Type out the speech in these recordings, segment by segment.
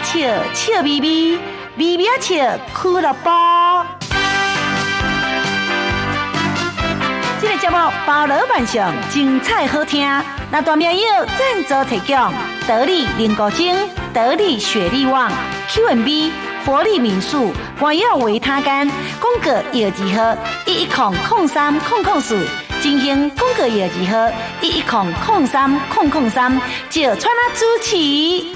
笑笑咪咪，咪咪笑俱乐部。这个节目包罗万象，精彩好听。那大名友赞助提供：得力灵骨精、得力雪力旺、Q&B 活力民宿、关药维他干、宫格药剂盒11003004。进行广告业绩号11003003，就川拉主持。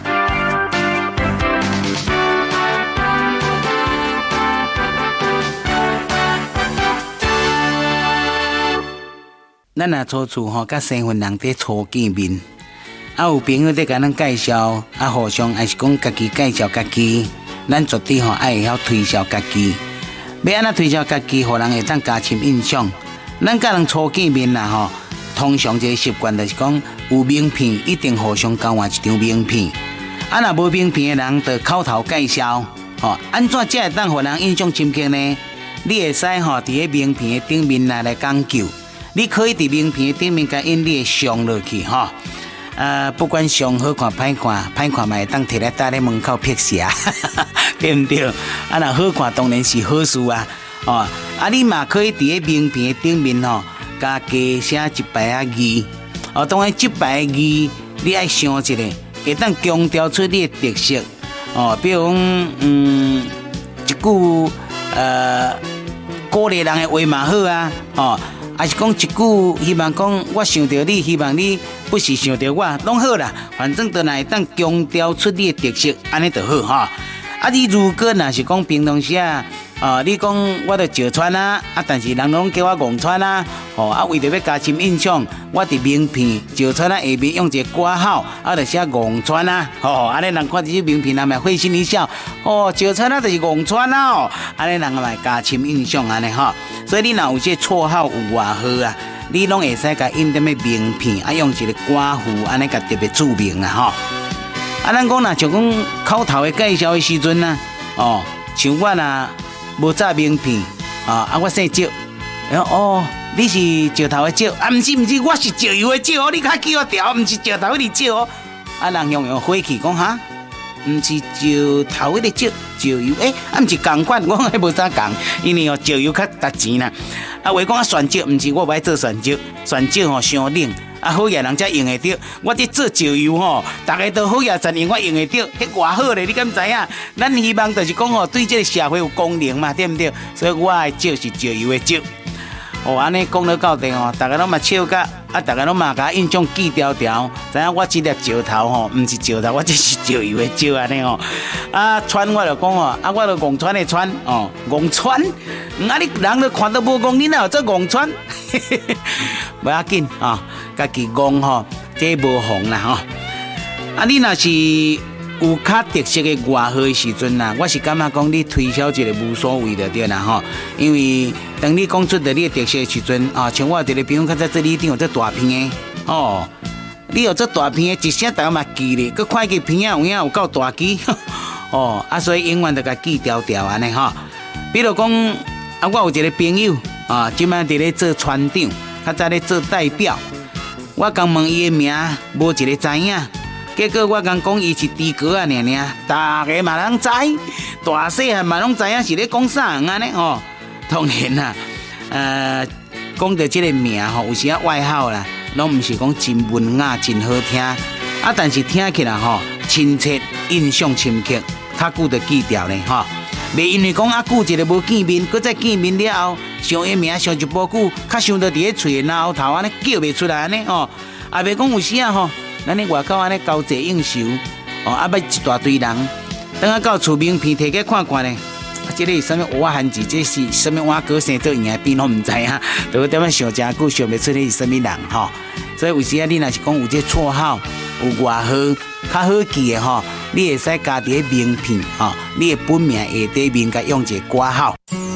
咱若初次吼，甲身份人伫初见面，有朋友伫甲咱介绍，互相还是讲家己介绍家己，咱绝对爱会晓推销家己。要安怎推销家己，互人会当加深印象。咱甲人初见面啦通常一个习惯就是讲，有名片一定互相交换一张名片。若无名片的人，就口头介绍。安怎才会当互人印象深刻呢？你会使伫咧名片的顶面来讲究。你可以伫名片的顶面甲印你的相落去不管相好看歹看，歹看嘛会当摕来搭咧门口辟邪，对唔对？若好看当然是好事啊。你嘛可以伫咧名片顶面加写一排字。当然这排字你爱想一下，会当强调出你的特色。比如讲，一句鼓励人的话嘛好还是讲一句希望讲我想到你，希望你不是想到我，拢好啦。反正就会当强调出你的特色，安尼就好你如果若是讲平常时你讲我著石川但是人拢叫我戆川为着要加深印象，我伫名片石川下面用一个括号著写戆川安尼人看这名片，人咪会心一笑石川就是戆川安尼人咪加深印象安尼所以你若有这绰号有外号你拢会使甲印在名片用一个刮胡安尼甲特别注明咱讲若像讲口头的介绍的时阵像我若无炸名片我姓石你是石头的石毋是，我是石油的石你较记我条，毋是石头的石人用火气讲哈，毋是石头的石油毋是同款，我还无啥共，因为石油较值钱啦。话讲选石，毋是我不爱做选石伤冷。好野人才用会到，我这做石油大家都好野才用，我用会到，迄偌好咧，你敢知影？咱希望就是讲对这个社会有功能嘛，对不对？所以我的石是石油的石。安尼讲了到底大家拢嘛笑甲，大家拢嘛甲印象记条条，知影我这粒石头毋是石头，我这是石油的石安尼川我就讲我就戆川的川戆川，你人都看到无讲，你哪有做戆川？不要紧家己戆这无妨啦你若是有较特色的外号的时阵我是感觉讲你推销一个无所谓的对啦因为当你讲出的你的特色的时阵像我一个朋友较早做里长有做大片的你有做大片的一声大家嘛记咧，佮看个片有够大机所以永远就甲记条条安尼比如讲我有一个朋友即摆伫咧做船长，较早咧做代表，我刚问伊的名，无一个知影。结果我刚讲伊是猪哥尔，大家嘛拢知，大细汉嘛拢知影是咧讲啥安尼当然啦，讲到这个名有时外号啦，拢毋是讲真文雅、真好听但是听起来亲切、印象深刻，较久就记掉咧袂因为讲久一个无见面，搁再见面了后，想伊名想一波久，较想到伫咧喙的后头安尼叫袂出来安尼袂讲有时咱咧外口安尼交际应酬要一大堆人，等到厝名片摕去看看咧，这个是啥物碗汉字，这是啥物碗哥生做营的边拢毋知影，就点样想真久想袂出你是啥物人所以有时你若是讲有这绰号、有外号，较好记的你会使加伫名片你的本名下底面甲用一个挂号。